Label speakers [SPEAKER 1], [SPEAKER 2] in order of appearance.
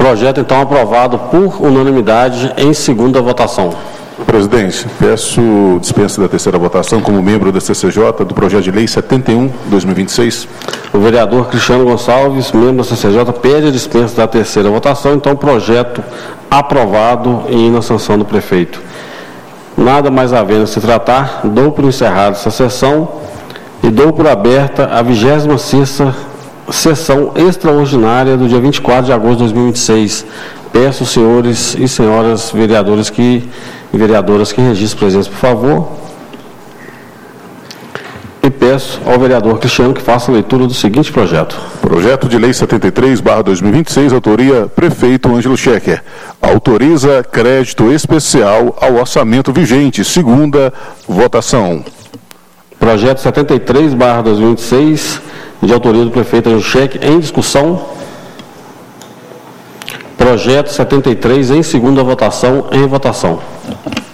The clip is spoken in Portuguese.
[SPEAKER 1] Projeto, então, aprovado por unanimidade em segunda votação.
[SPEAKER 2] Presidente, peço dispensa da terceira votação como membro da CCJ do projeto de lei 71/2026.
[SPEAKER 1] O vereador Cristiano Gonçalves, membro da CCJ, pede a dispensa da terceira votação, então projeto aprovado e na sanção do prefeito. Nada mais havendo a se tratar, dou por encerrada essa sessão e dou por aberta a 26ª sessão extraordinária do dia 24 de agosto de 2026. Peço aos senhores e senhoras vereadores e vereadoras que registrem presença, por favor. E peço ao vereador Cristiano que faça a leitura do seguinte projeto.
[SPEAKER 2] Projeto de lei 73/2026, autoria prefeito Ângelo Schecker. Autoriza crédito especial ao orçamento vigente. Segunda votação.
[SPEAKER 1] Projeto 73/2026, de autoria do prefeito Ângelo Schecker, em discussão. Projeto 73 em segunda votação, em votação.